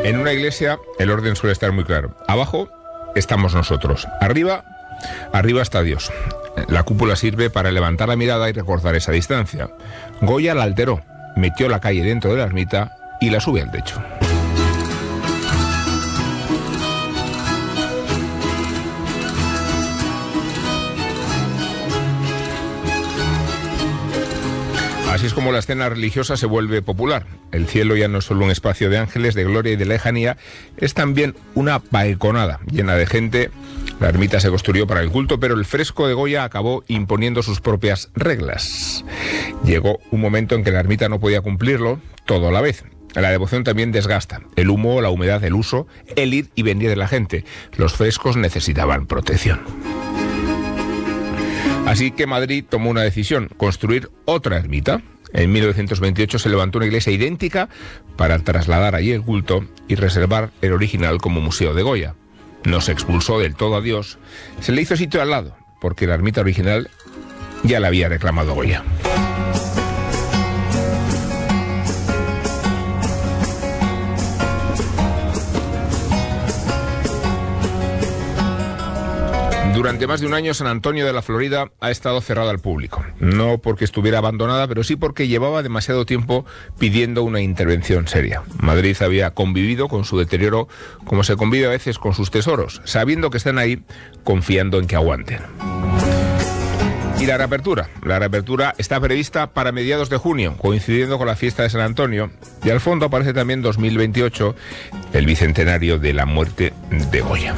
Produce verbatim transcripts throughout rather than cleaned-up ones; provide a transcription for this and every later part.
En una iglesia el orden suele estar muy claro. Abajo estamos nosotros. Arriba, arriba está Dios. La cúpula sirve para levantar la mirada y recordar esa distancia. Goya la alteró, metió la calle dentro de la ermita y la sube al techo. Así es como la escena religiosa se vuelve popular. El cielo ya no es solo un espacio de ángeles, de gloria y de lejanía, es también una balconada llena de gente. La ermita se construyó para el culto, pero el fresco de Goya acabó imponiendo sus propias reglas. Llegó un momento en que la ermita no podía cumplirlo todo a la vez. La devoción también desgasta. El humo, la humedad, el uso, el ir y venir de la gente. Los frescos necesitaban protección. Así que Madrid tomó una decisión, construir otra ermita. En mil novecientos veintiocho se levantó una iglesia idéntica para trasladar allí el culto y reservar el original como museo de Goya. No se expulsó del todo a Dios, se le hizo sitio al lado, porque la ermita original ya la había reclamado Goya. Durante más de un año, San Antonio de la Florida ha estado cerrada al público. No porque estuviera abandonada, pero sí porque llevaba demasiado tiempo pidiendo una intervención seria. Madrid había convivido con su deterioro como se convive a veces con sus tesoros, sabiendo que están ahí, confiando en que aguanten. Y la reapertura. La reapertura está prevista para mediados de junio, coincidiendo con la fiesta de San Antonio. Y al fondo aparece también dos mil veintiocho, el bicentenario de la muerte de Goya.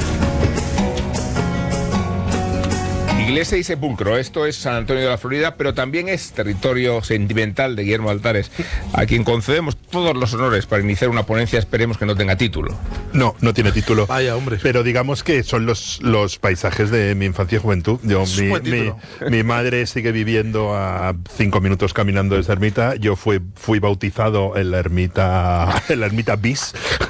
Iglesia y sepulcro, esto es San Antonio de la Florida, pero también es territorio sentimental de Guillermo Altares, a quien concedemos todos los honores para iniciar una ponencia, esperemos que no tenga título. No, no tiene título. Vaya, hombre. Pero digamos que son los, los paisajes de mi infancia y juventud. Yo, mi, mi, mi madre sigue viviendo a cinco minutos caminando de esa ermita. Yo fui, fui bautizado en la ermita, en la ermita bis,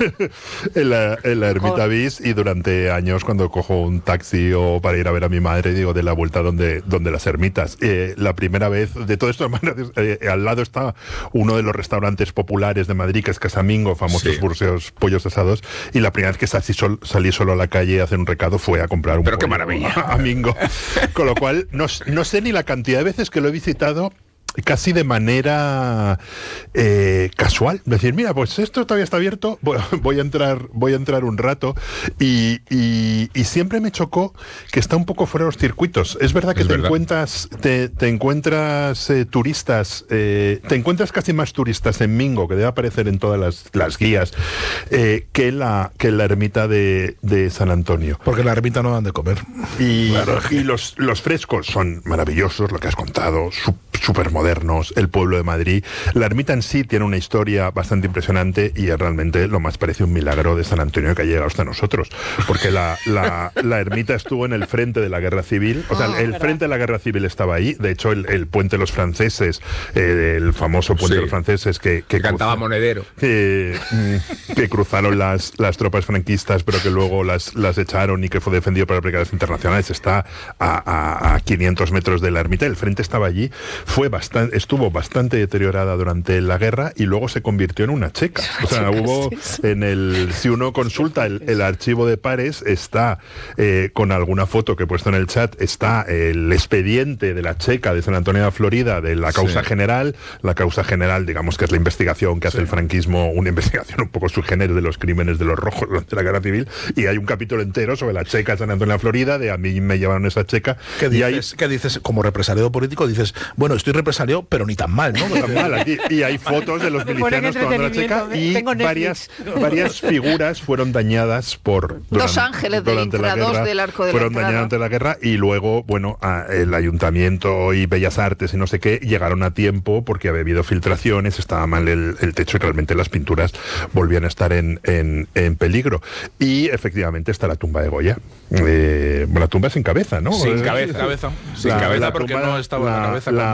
en la, en la ermita bis, y durante años cuando cojo un taxi o para ir a ver a mi madre, digo, de la vuelta donde, donde las ermitas. Eh, la primera vez, de todo esto, eh, al lado está uno de los restaurantes populares de Madrid, que es Casamingo, famosos sí. burseos, pollos asados, y la primera vez que salí, sol, salí solo a la calle a hacer un recado fue a comprar un Pero pollo qué maravilla. a, a Mingo. Con lo cual, no, no sé ni la cantidad de veces que lo he visitado casi de manera eh, casual, decir, mira, pues esto todavía está abierto, voy, voy a entrar voy a entrar un rato, y, y, y siempre me chocó que está un poco fuera de los circuitos. Es verdad que es te, verdad. Encuentras, te, te encuentras eh, turistas, eh, te encuentras casi más turistas en Mingo, que debe aparecer en todas las, las guías, eh, que, la, que la ermita de, de San Antonio. Porque en la ermita no dan de comer. Y, claro. y los, los frescos son maravillosos, lo que has contado, súper modernos. El pueblo de Madrid. La ermita en sí tiene una historia bastante impresionante y es realmente lo más parece un milagro de San Antonio que ha llegado hasta nosotros, porque la, la, la ermita estuvo en el frente de la Guerra Civil, o sea, oh, el, el frente de la Guerra Civil estaba ahí. De hecho, el, el puente de los franceses, eh, el famoso puente sí. de los franceses que, que, que cantaba cruzó, Monedero, que, que cruzaron las, las tropas franquistas, pero que luego las, las echaron y que fue defendido por las brigadas internacionales, está a, a, a quinientos metros de la ermita. El frente estaba allí, fue bastante estuvo bastante deteriorada durante la guerra y luego se convirtió en una checa. O sea, hubo en el, si uno consulta el, el archivo de Pares, está eh, con alguna foto que he puesto en el chat, está el expediente de la checa de San Antonio de la Florida, de la causa sí. general. La causa general, digamos que es la investigación que hace sí. el franquismo, una investigación un poco subgénero de los crímenes de los rojos durante la guerra civil, y hay un capítulo entero sobre la checa de San Antonio de la Florida, de a mí me llevaron esa checa. ¿Qué dices, hay, ¿qué dices como represaliado político? Dices, bueno, estoy represaliado, pero ni tan mal, ¿no? No tan mal, aquí. Y hay fotos de los milicianos tomando la checa y varias, varias figuras fueron dañadas por... Durante, Dos ángeles del Incra, dos del Arco de la Fueron dañadas durante la guerra y luego, bueno, a, el Ayuntamiento y Bellas Artes y no sé qué llegaron a tiempo porque había habido filtraciones, estaba mal el, el techo y realmente las pinturas volvían a estar en, en, en peligro. Y efectivamente está la tumba de Goya. Eh, bueno, la tumba sin cabeza, ¿no? Sin cabeza. cabeza. Sin la, cabeza la porque tumba, no estaba la, la cabeza la, como... la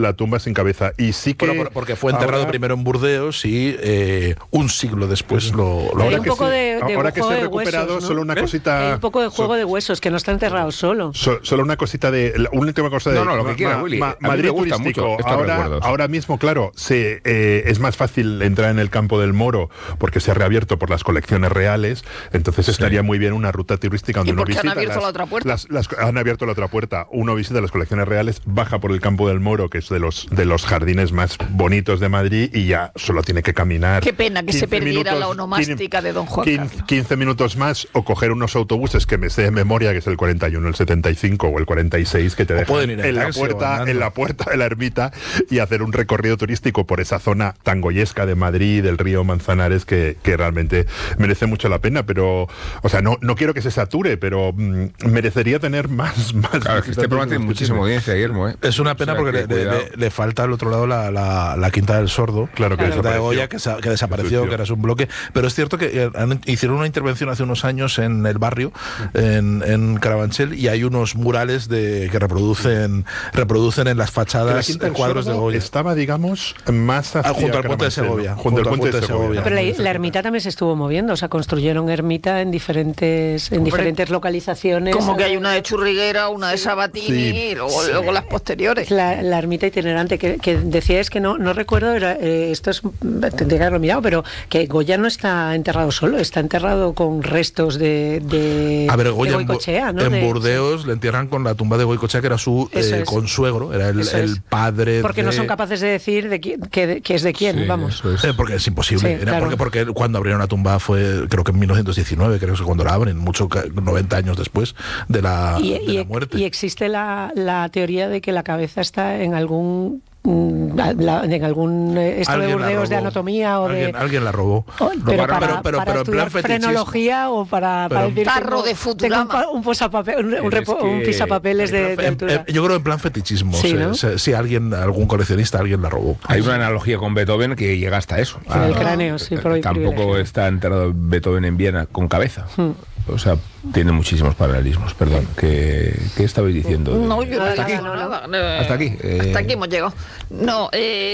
la tumba sin cabeza. Y sí que... Bueno, porque fue enterrado ahora, primero en Burdeos y eh, un siglo después lo... lo Hay ahora un que poco se, de, de ahora que se ha juego de recuperado, huesos, ¿no? solo una ¿Eh? cosita... Hay un poco de juego so, de huesos, que no está enterrado solo. so, solo una cosita de... La última cosa de... No, no, lo que quiera, Willy. A mí Madrid me gusta turístico. mucho estos ahora, recuerdos. ahora mismo, claro, se, eh, es más fácil entrar en el campo del Moro porque se ha reabierto por las colecciones reales, entonces Sí. estaría muy bien una ruta turística donde ¿Y uno por qué han visita abierto las, la otra puerta? las- las- han abierto la otra puerta, uno visita las colecciones reales, baja por el campo del Moro, que es de los de los jardines más bonitos de Madrid, y ya solo tiene que caminar. Qué pena que se quince perdiera minutos, la onomástica de Don Juan quince, Carlos. quince minutos más, o coger unos autobuses que me sé de memoria, que es el cuarenta y uno, el setenta y cinco o el cuarenta y seis, que te O dejan pueden ir en en la taxi o puerta andando. en la puerta de la ermita y hacer un recorrido turístico por esa zona tangoyesca de Madrid, del río Manzanares, que, que realmente merece mucho la pena. Pero, o sea, no, no quiero que se sature, pero mm, merecería tener más, más Claro, es que este programa tiene muchísima audiencia, Guillermo, ¿eh? Es una pena O sea, porque que le, le- cuidado. le- le falta al otro lado la, la, la Quinta del Sordo. Claro que la Quinta de desapareció. Goya, que, sa- que desapareció, Eso que era un bloque. Pero es cierto que eh, han- hicieron una intervención hace unos años en el barrio, en, en Carabanchel, y hay unos murales de que reproducen reproducen en las Que la fachadas Quinta del cuadros de Sordo Goya. estaba, digamos, más hacia Ah, junto al puente de Carabanchel, Segovia. ¿no? Junto al puente de Segovia. Pero la, la ermita también se estuvo moviendo, o sea, construyeron ermita en diferentes, en diferentes localizaciones. Como que hay una de Churriguera, una de Sabatini, Sí. y luego, luego las posteriores. La, la ermita itinerante que, que decíais que no no recuerdo, era, eh, esto es, tendría que haberlo mirado, pero que Goya no está enterrado solo, está enterrado con restos de, de, A ver, de Goya en, Bu- Goicoechea, ¿no? en De- Burdeos le entierran con la tumba de Goicoechea, que era su Eso eh, es. consuegro, era el, Eso el es. padre Porque no de- son capaces de decir de qui- que, que es de quién, Sí, vamos. eso es. Eh, porque es imposible. Sí, Era claro. porque, porque cuando abrieron la tumba fue, creo que en mil novecientos diecinueve, creo que cuando la abren, mucho ca- noventa años después de la, Y, de y- la muerte. y existe la, la teoría de que la cabeza está en algún mm, la- en algún eh, esto de Alguien la Burdeos de robó. anatomía o alguien, de alguien la robó. o- pero Robaron- para, pero- pero- para pero en plan estudiar fetichismo. frenología o para, Pero- para decir Tarro tengo- de Futurama. tengo un, pa- un posapapel- un, un, Pero es repo- un que- pisapapeles de, de En- altura. en- yo creo en plan fetichismo. Sí, Sí, ¿no? sí, sí, alguien, algún coleccionista, alguien la robó. Hay una analogía con Beethoven que llega hasta eso. En el cráneo, sí, por ahí Tampoco privilegiado. está enterrado Beethoven en Viena con cabeza. Hmm. O sea, tiene muchísimos paralelismos. Perdón, ¿qué, qué estabais diciendo? No, yo no Hasta he aquí. dicho nada. Eh, Hasta aquí, eh. Hasta aquí hemos llegado. No, eh,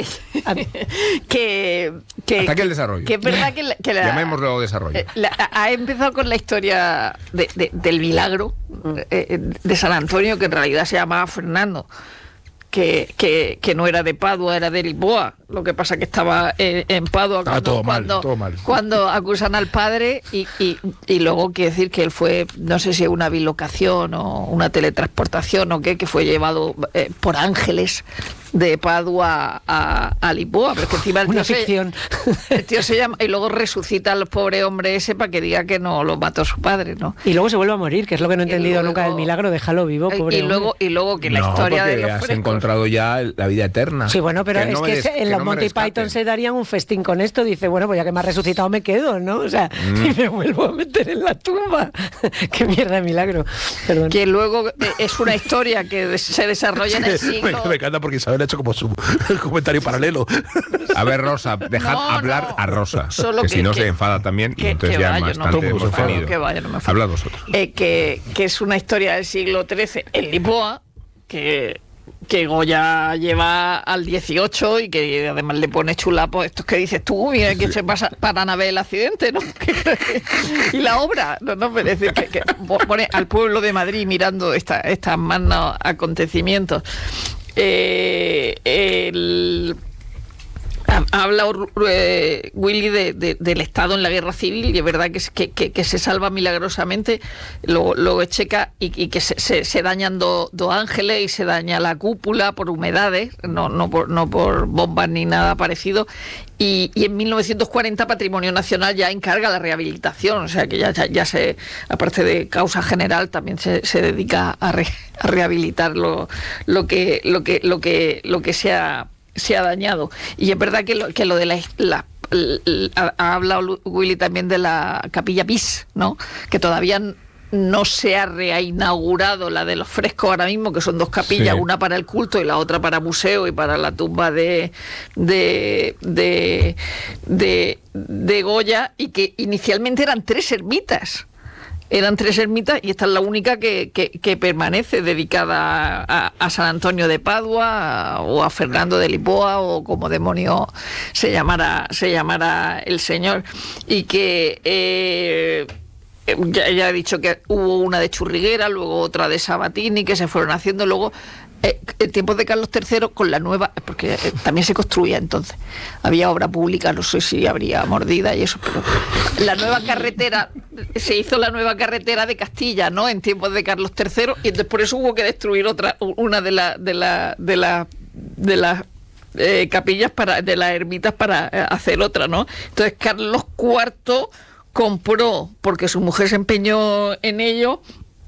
que, que... Hasta aquí el desarrollo. Que es verdad que la... Que la Llamémoslo desarrollo. eh, la- ha empezado con la historia de- de- del milagro eh, de San Antonio, que en realidad se llamaba Fernando. Que, que, que no era de Padua, era de Lisboa. Lo que pasa que estaba en, en Padua Ah, cuando, todo mal, cuando, todo mal. cuando acusan al padre y, y, y luego quiere decir que él fue, no sé si una bilocación o una teletransportación o qué, que fue llevado eh, por ángeles de Padua a, a Lisboa. Pero es que encima el tío, Una se, ficción. el tío se llama y luego resucita al pobre hombre ese para que diga que no lo mató su padre, ¿no? Y luego se vuelve a morir, que es lo que no he Y entendido luego- nunca del milagro, déjalo vivo, Y- pobre y luego hombre. y luego que la No, historia de porque los has frescos. encontrado ya la vida eterna. Sí, bueno, pero es no me que des- se- en que los no me Monty rescaten. Python se darían un festín con esto. Dice, bueno, pues ya que me ha resucitado me quedo, ¿no? O sea, Mm. y me vuelvo a meter en la tumba. Qué mierda de milagro. Perdón. Que luego eh, es una historia que des- se desarrolla en el me, siglo... me encanta porque Isabel ha hecho como su comentario paralelo. A ver, Rosa, dejad No, hablar no. a Rosa. Solo que, que- si no que- se enfada también, y que- entonces que ya vaya, más no, tarde no, hemos que vaya, tenido. que vaya, no me enfado. Hablad vosotros. Eh, que, que es una historia del siglo trece en Lisboa, que, que Goya lleva al dieciocho y que además le pone chulapo estos que dices tú, mira que se pasa para nave el accidente, ¿no? Y la obra, no, no, pero es decir, que, que pone al pueblo de Madrid mirando esta, estos magnos acontecimientos. Eh, el... Ha ha hablado eh, Willy de, de- del Estado en la guerra civil y es verdad que, es- que, que- que se salva milagrosamente, luego, luego es checa y, y que se, se, se dañan dos dos ángeles y se daña la cúpula por humedades, no, no, por, no por bombas ni nada parecido. Y, y en mil novecientos cuarenta Patrimonio Nacional ya encarga la rehabilitación, o sea que ya, ya, ya se, aparte de causa general, también se, se dedica a, re- a rehabilitar lo, lo que lo que lo que lo que sea se ha dañado. Y es verdad que lo, que lo de la, la- la- ha, ha hablado Willy también de la Capilla Bis, ¿no? Que todavía n- no se ha reinaugurado la de los frescos ahora mismo, que son dos capillas, Sí. una para el culto y la otra para museo y para la tumba de de, de, de, de Goya, y que inicialmente eran tres ermitas. eran tres ermitas y esta es la única que, que, que permanece dedicada a, a San Antonio de Padua a, o a Fernando de Lisboa o como demonio se llamara, se llamara el señor. Y que eh, ya, ya he dicho que hubo una de Churriguera, luego otra de Sabatini, que se fueron haciendo luego. Eh, en tiempos de Carlos tercero, con la nueva, porque eh, también se construía entonces, había obra pública, no sé si habría mordida y eso, pero la nueva carretera, se hizo la nueva carretera de Castilla, ¿no? En tiempos de Carlos tercero, y entonces por eso hubo que destruir otra, una de las de la, de la, de las eh, capillas para, de las ermitas para eh, hacer otra, ¿no? Entonces Carlos cuarto compró, porque su mujer se empeñó en ello,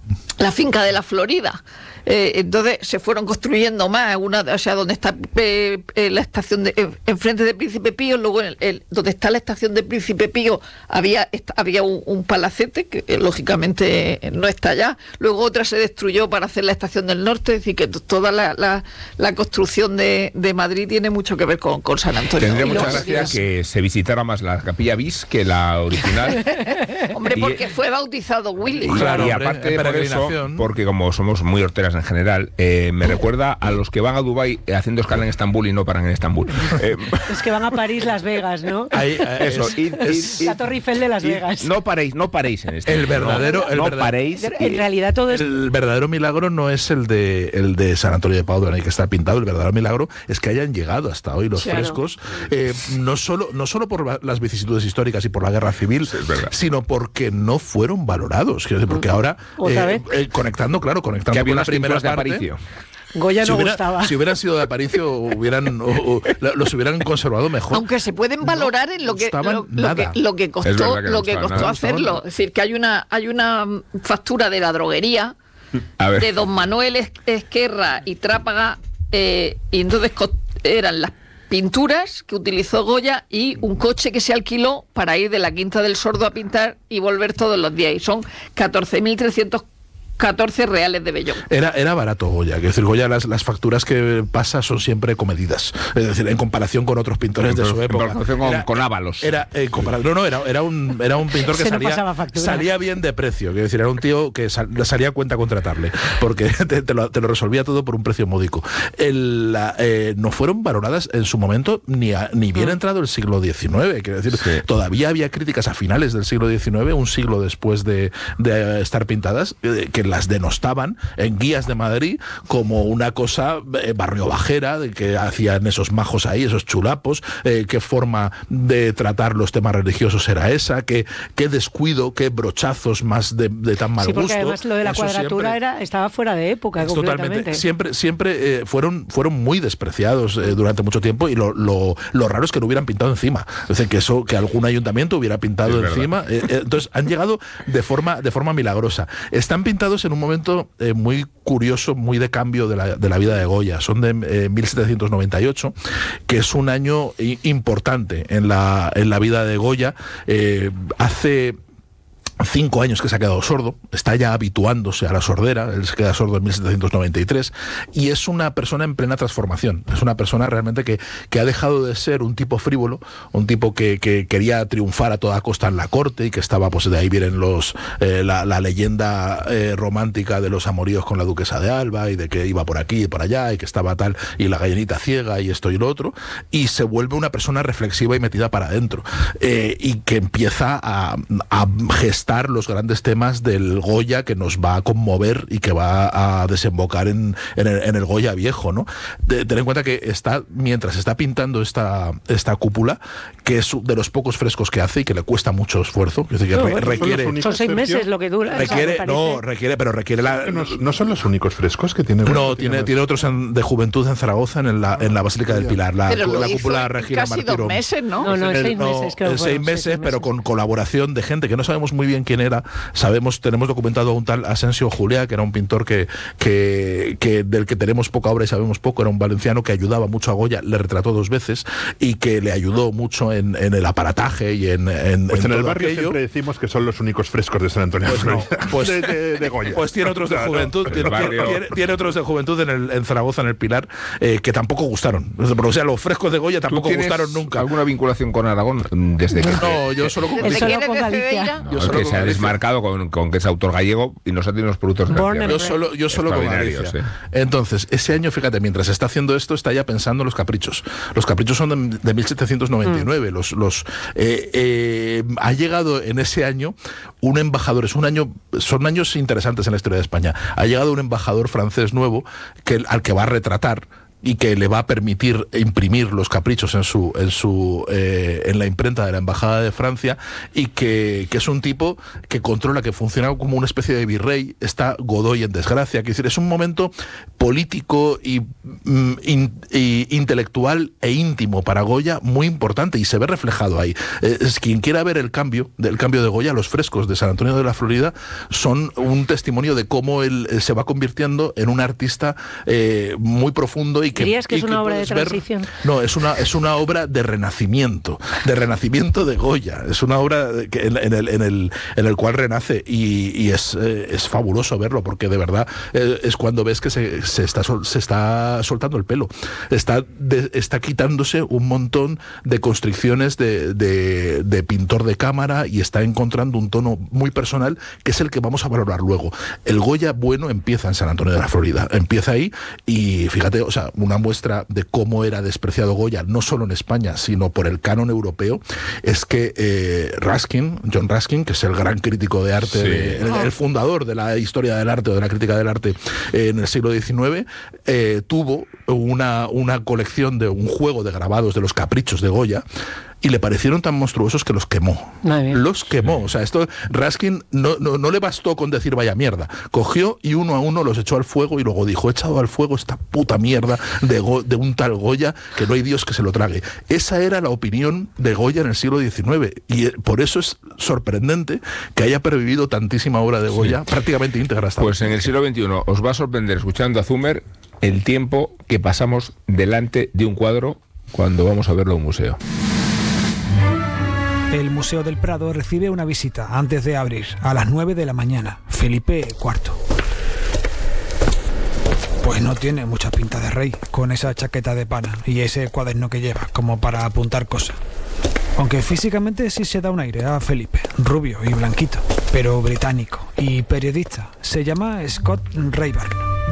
la finca de la Florida. Eh, entonces se fueron construyendo más, una, o sea, donde está eh, eh, la estación de, eh, enfrente de Príncipe Pío, luego en el, el, donde está la estación de Príncipe Pío había, esta, había un, un palacete que eh, lógicamente eh, no está allá, luego otra se destruyó para hacer la estación del norte, es decir, que t- toda la, la, la construcción de, de Madrid tiene mucho que ver con, con San Antonio. Tendría Y mucha los- gracia que se visitara más la capilla bis que la original. Hombre, Y- porque fue bautizado Willy. Y, Claro, y hombre, aparte en por eso, peregrinación. porque como somos muy horteras en general, eh, me recuerda a los que van a Dubái eh, haciendo escala en Estambul y no paran en Estambul. Eh, Es que van a París, Las Vegas, ¿no? Ahí, eh, eso, es- id- es- id- La Torre Eiffel de Las id- Vegas. No paréis, no paréis en esto. El verdadero- no, el no verdad- paréis. En realidad todo es... El verdadero milagro no es el de el de San Antonio de Padua, que está pintado. El verdadero milagro es que hayan llegado hasta hoy los Claro. frescos, eh, no solo no solo por la- las vicisitudes históricas y por la guerra civil, Sí, es verdad. sino porque no fueron valorados. Quiero decir, porque ahora ¿Otra vez? eh, conectando, claro, conectando Que había con la unas primera pinturas de parte. Aparicio. Goya Si, no hubiera- gustaba. si hubieran sido de Aparicio, hubieran, o- o- la- los hubieran conservado mejor. Aunque se pueden valorar en lo que gustaban lo, lo que nada. lo que Es costó verdad que no lo que gustaban costó nada. hacerlo. Es decir, que hay una hay una mm, factura de la droguería A ver. de don Manuel Es- Esquerra y Trápaga, eh, y entonces cos- eran las pinturas que utilizó Goya y un coche que se alquiló para ir de la Quinta del Sordo a pintar y volver todos los días. Y son catorce mil trescientos catorce reales de Bellón. Era, era barato Goya, que decir, Goya las, las facturas que pasa son siempre comedidas, es decir, en comparación con otros pintores de su En época. comparación con- Era- con Ábalos. Era, eh, compara- no, no, era, era, un, era un pintor que Se no salía, pasaba factura. salía bien de precio, que decir, era un tío que sal- le salía a cuenta contratarle, porque te, te lo, te lo resolvía todo por un precio módico. El, la, eh, no fueron valoradas en su momento ni, a- ni bien entrado el siglo diecinueve, quiero decir, Sí. todavía había críticas a finales del siglo diecinueve, un siglo después de, de estar pintadas, eh, que las denostaban en guías de Madrid como una cosa eh, barrio bajera, de que hacían esos majos ahí, esos chulapos, eh, qué forma de tratar los temas religiosos era esa, qué, qué descuido, qué brochazos más de, de tan mal Sí, porque gusto. además lo de la Eso cuadratura siempre- era estaba fuera de época es completamente. totalmente. Siempre, siempre eh, fueron, fueron muy despreciados eh, durante mucho tiempo y lo, lo, lo raro es que no hubieran pintado encima. Es decir, que eso, que algún ayuntamiento hubiera pintado Es verdad. encima. Eh, eh, entonces han llegado de forma, de forma milagrosa. Están pintados en un momento eh, muy curioso, muy de cambio de la, de la vida de Goya. Son de eh, mil setecientos noventa y ocho, que es un año i- importante en la, en la vida de Goya. Eh, hace cinco años que se ha quedado sordo, está ya habituándose a la sordera, él se queda sordo en mil setecientos noventa y tres, y es una persona en plena transformación, es una persona realmente que, que ha dejado de ser un tipo frívolo, un tipo que, que quería triunfar a toda costa en la corte y que estaba, pues de ahí vienen los eh, la, la leyenda eh, romántica de los amoríos con la duquesa de Alba y de que iba por aquí y por allá y que estaba tal y la gallinita ciega y esto y lo otro, y se vuelve una persona reflexiva y metida para adentro, eh, y que empieza a, a gestar los grandes temas del Goya que nos va a conmover y que va a desembocar en, en, el, en el Goya viejo, ¿no? De, ten en cuenta que está, mientras está pintando esta, esta cúpula, que es de los pocos frescos que hace y que le cuesta mucho esfuerzo, es decir, que No, re- bueno, requiere... son los Son seis Sergio, meses lo que dura. o sea, me Requiere, parece- no, requiere, pero requiere la... No, no son los únicos frescos que tiene. No, tiene, tiene otros en- de juventud en Zaragoza, en la, en la Basílica del Pilar, la, Pero lo la hizo cúpula en Regina casi Martiro. dos meses, ¿no? No, no, en El- seis no, meses creo en que seis fueron, meses, seis pero meses. con colaboración de gente que no sabemos muy bien quién era. Sabemos, tenemos documentado a un tal Asensio Juliá, que era un pintor que, que, que del que tenemos poca obra y sabemos poco, era un valenciano que ayudaba mucho a Goya, le retrató dos veces y que le ayudó mucho en, en el aparataje y en, en, Pues en, el todo barrio aquello. siempre decimos que son los únicos frescos de San Antonio. Pues no, pues, de, de- de Goya. pues tiene otros de Claro, juventud, el tiene, barrio. tiene- tiene otros de juventud en, el, en Zaragoza, en el Pilar, eh, que tampoco gustaron. O sea, los frescos de Goya ¿Tú tampoco tienes gustaron nunca. alguna vinculación con Aragón desde que No, yo solo con El ¿Desde solo quién es con de Galicia. Cedeira? Yo No, solo que con se ha desmarcado con, con que es autor gallego y nos ha tenido unos productos Born Yo solo, yo solo con Galicia. Sí. Entonces, ese año, fíjate, mientras está haciendo esto, está ya pensando en los caprichos. Los caprichos son de, de mil setecientos noventa y nueve. Mm. Los, los, eh, eh, ha llegado en ese año un embajador, es un año, son años interesantes en la historia de España. Ha llegado un embajador francés nuevo que, al que va a retratar y que le va a permitir imprimir los caprichos en su en su eh, en la imprenta de la Embajada de Francia, y que, que es un tipo que controla, que funciona como una especie de virrey. Está Godoy en desgracia, que es decir, es un momento político y, mm, in, y intelectual e íntimo para Goya muy importante, y se ve reflejado ahí. Eh, es quien quiera ver el cambio del cambio de Goya, los frescos de San Antonio de la Florida son un testimonio de cómo él se va convirtiendo en un artista eh, muy profundo. Y que, ¿Dirías que y es una que obra de transición? Ver, no, es una, es una obra de renacimiento, de renacimiento de Goya. Es una obra que en, en, el, en, el, en el cual renace, y, y es, eh, es fabuloso verlo, porque de verdad eh, es cuando ves que se, se, está, se está soltando el pelo. Está, de, está quitándose un montón de constricciones de, de, de pintor de cámara, y está encontrando un tono muy personal, que es el que vamos a valorar luego. El Goya bueno empieza en San Antonio de la Florida. Empieza ahí, y fíjate, o sea, una muestra de cómo era despreciado Goya, no solo en España, sino por el canon europeo, es que eh, Ruskin, John Ruskin, que es el gran crítico de arte, sí. de, el, el fundador de la historia del arte o de la crítica del arte eh, en el siglo diecinueve, eh, tuvo una, una colección de un juego de grabados de los caprichos de Goya, y le parecieron tan monstruosos que los quemó. Los quemó. O sea, esto, Ruskin no, no, no le bastó con decir vaya mierda. Cogió y uno a uno los echó al fuego, y luego dijo, he echado al fuego esta puta mierda de, Go, de un tal Goya, que no hay Dios que se lo trague. Esa era la opinión de Goya en el siglo diecinueve, y por eso es sorprendente que haya pervivido tantísima obra de Goya, sí. prácticamente íntegra hasta Pues en el siglo veintiuno os va a sorprender, escuchando a Zumer, el tiempo que pasamos delante de un cuadro cuando vamos a verlo a un museo. El Museo del Prado recibe una visita antes de abrir, a las nueve de la mañana. Felipe cuarto. Pues no tiene mucha pinta de rey, con esa chaqueta de pana y ese cuaderno que lleva, como para apuntar cosas. Aunque físicamente sí se da un aire a Felipe, rubio y blanquito, pero británico y periodista. Se llama Scott Rayburn,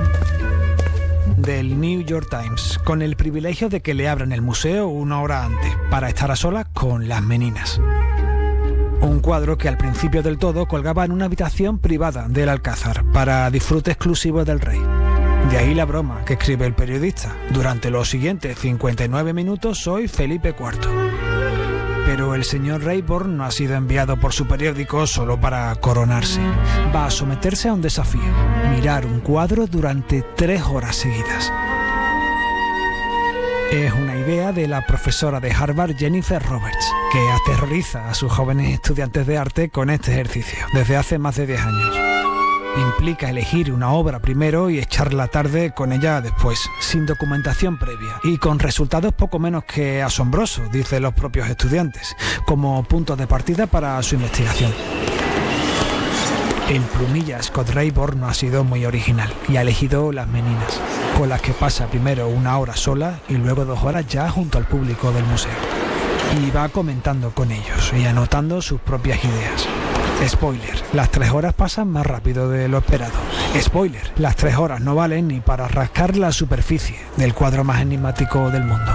del New York Times, con el privilegio de que le abran el museo una hora antes, para estar a solas con las meninas. Un cuadro que al principio del todo colgaba en una habitación privada del Alcázar, para disfrute exclusivo del rey. De ahí la broma que escribe el periodista: durante los siguientes cincuenta y nueve minutos soy Felipe cuarto. Pero el señor Rayburn no ha sido enviado por su periódico solo para coronarse. Va a someterse a un desafío: mirar un cuadro durante tres horas seguidas. Es una idea de la profesora de Harvard, Jennifer Roberts, que aterroriza a sus jóvenes estudiantes de arte con este ejercicio desde hace más de diez años. Implica elegir una obra primero y echar la tarde con ella después, sin documentación previa y con resultados poco menos que asombrosos, dicen los propios estudiantes, como punto de partida para su investigación. El plumilla Scott Rayburn no ha sido muy original y ha elegido las meninas, con las que pasa primero una hora sola y luego dos horas ya junto al público del museo. Y va comentando con ellos y anotando sus propias ideas. Spoiler, las tres horas pasan más rápido de lo esperado. Spoiler, las tres horas no valen ni para rascar la superficie del cuadro más enigmático del mundo.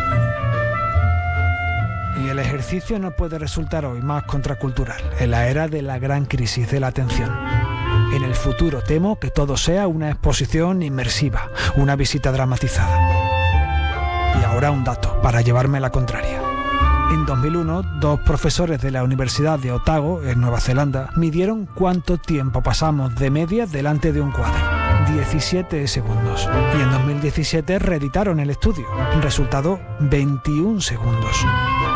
Y el ejercicio no puede resultar hoy más contracultural, en la era de la gran crisis de la atención. En el futuro temo que todo sea una exposición inmersiva, una visita dramatizada. Y ahora un dato, para llevarme la contraria. En dos mil uno, dos profesores de la Universidad de Otago, en Nueva Zelanda, midieron cuánto tiempo pasamos de media delante de un cuadro. diecisiete segundos. Y en dos mil diecisiete reeditaron el estudio. Resultado, veintiún segundos.